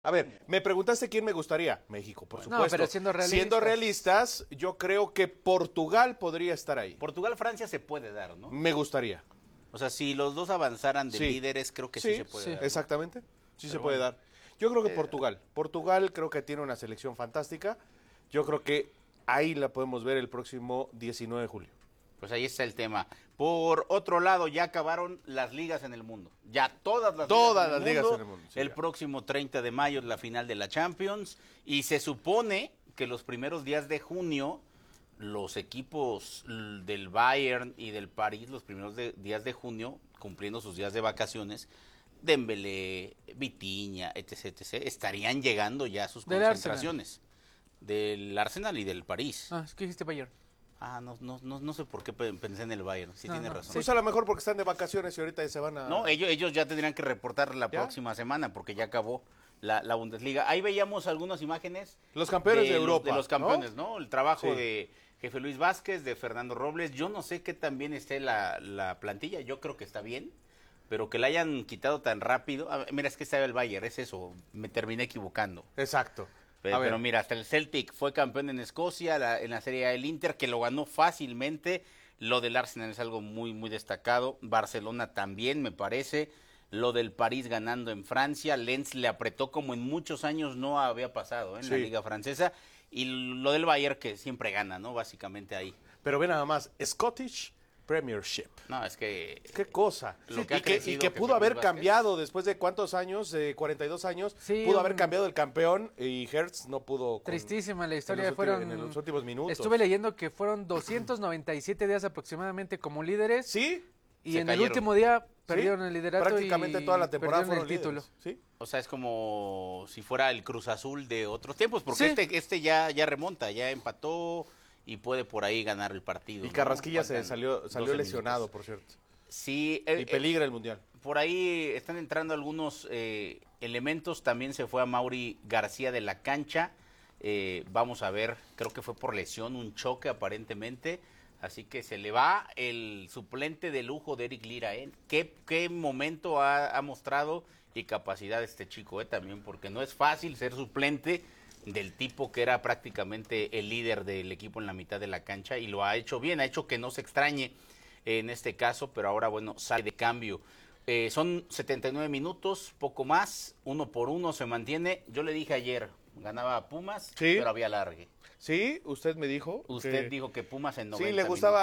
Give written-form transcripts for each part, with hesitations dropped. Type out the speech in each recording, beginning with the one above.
A ver, me preguntaste quién me gustaría. México, por supuesto. No, pero siendo realistas, yo creo que Portugal podría estar ahí. Portugal-Francia se puede dar, ¿no? Me gustaría. O sea, si los dos avanzaran de líderes, creo que sí se puede dar. Exactamente, sí se puede dar. Yo creo que Portugal. Portugal creo que tiene una selección fantástica. Yo creo que ahí la podemos ver el próximo 19 de julio. Pues ahí está el tema. Por otro lado, ya acabaron las ligas en el mundo. Ya todas las ligas en el mundo. Sí, el próximo 30 de mayo es la final de la Champions. Y se supone que los primeros días de junio, los equipos del Bayern y del París, los primeros días de junio, cumpliendo sus días de vacaciones, Dembélé, Vitinha, etc., estarían llegando ya a sus concentraciones. Del Arsenal y del París. Ah, es que dijiste Bayern. No sé por qué pensé en el Bayern, sí tiene razón. Pues a lo mejor porque están de vacaciones y ahorita se van a... No, ellos ya tendrían que reportar la próxima semana porque ya acabó la Bundesliga. Ahí veíamos algunas imágenes. Los campeones de Europa. De los campeones, ¿no? El trabajo de Jefe Luis Vázquez, de Fernando Robles. Yo no sé qué tan bien esté la plantilla, yo creo que está bien, pero que la hayan quitado tan rápido. Mira, es que estaba el Bayern, es eso, me terminé equivocando. Exacto. Pero mira, hasta el Celtic fue campeón en Escocia, en la Serie A el Inter, que lo ganó fácilmente. Lo del Arsenal es algo muy, muy destacado. Barcelona también, me parece. Lo del París ganando en Francia. Lens le apretó como en muchos años no había pasado en la Liga Francesa. Y lo del Bayern, que siempre gana, ¿no? Básicamente ahí. Pero ve nada más, Scottish Premiership. No, es que... ¿Qué cosa? Y que pudo haber cambiado después de cuántos años, 42 años, pudo haber cambiado el campeón y Hertz no pudo. Tristísima la historia. En los últimos minutos. Estuve leyendo que fueron 297 días aproximadamente como líderes. Sí. Y en el último día perdieron el liderato. Prácticamente toda la temporada fueron el título. ¿Sí? O sea, es como si fuera el Cruz Azul de otros tiempos, porque este ya remonta, ya empató y puede por ahí ganar el partido. Y Carrasquilla se salió lesionado, por cierto. Sí. Y peligra el Mundial. Por ahí están entrando algunos elementos. También se fue a Mauri García de la cancha. Vamos a ver, creo que fue por lesión, un choque aparentemente. Así que se le va el suplente de lujo de Eric Lira. ¿Qué momento ha mostrado y capacidad este chico también? Porque no es fácil ser suplente del tipo que era prácticamente el líder del equipo en la mitad de la cancha, y lo ha hecho bien, ha hecho que no se extrañe en este caso, pero ahora bueno, sale de cambio. Son 79 minutos, poco más, 1-1 se mantiene. Yo le dije ayer, ganaba a Pumas, pero había alargue. Sí, usted me dijo. Usted dijo que Pumas en 90 Sí,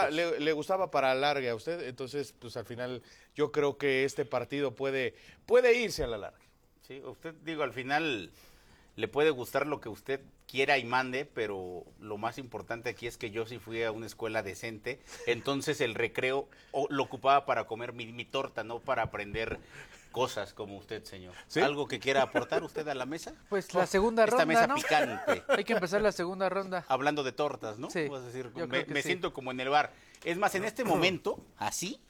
le gustaba para alargue a usted, entonces pues al final yo creo que este partido puede irse a la larga. Sí, usted al final le puede gustar lo que usted quiera y mande, pero lo más importante aquí es que yo sí fui a una escuela decente, entonces el recreo lo ocupaba para comer mi torta, no para aprender cosas como usted, señor. ¿Sí? ¿Algo que quiera aportar usted a la mesa? Pues la segunda ronda, esta mesa picante. Hay que empezar la segunda ronda. Hablando de tortas, ¿no? Sí. Vas a decir, me siento como en el bar. Es más, en este momento, así,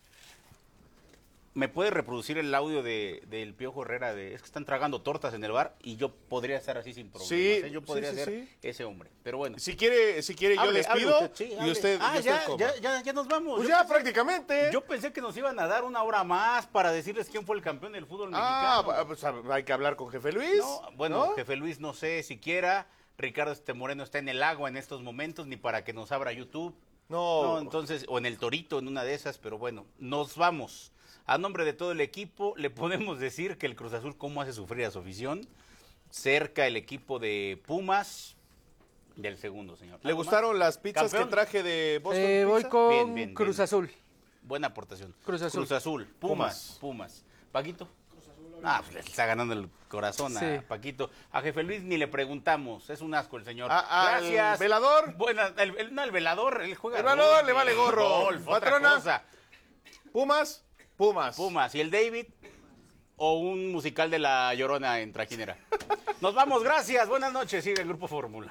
me puede reproducir el audio del Piojo Herrera es que están tragando tortas en el bar y yo podría estar así sin problemas. Sí, yo podría ser ese hombre, pero bueno. Si quiere yo les pido y usted ya nos vamos. Pues ya prácticamente. Yo pensé que nos iban a dar una hora más para decirles quién fue el campeón del fútbol mexicano. Pues hay que hablar con Jefe Luis. ¿No? Jefe Luis no sé siquiera. Ricardo Moreno está en el agua en estos momentos, ni para que nos abra YouTube. No, entonces, o en el Torito, en una de esas, pero bueno, nos vamos. A nombre de todo el equipo, le podemos decir que el Cruz Azul cómo hace sufrir a su afición. Cerca el equipo de Pumas del segundo, señor. ¿Le gustaron las pizzas que traje de Boston? Voy con bien, Cruz Azul. Buena aportación. Cruz Azul. Pumas. ¿Paquito? Cruz Azul. Le está ganando el corazón a Paquito. A Jefe Luis ni le preguntamos, es un asco el señor. Gracias. ¿El velador? Buena, el velador, él juega. El velador le vale gorro. Patrona. Pumas. ¿Y el David? ¿O un musical de La Llorona en trajinera? Nos vamos, gracias. Buenas noches. Sigue el Grupo Fórmula.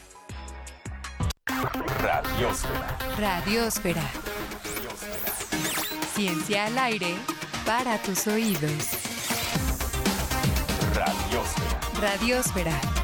Radiosfera. Ciencia al aire para tus oídos. Radiosfera.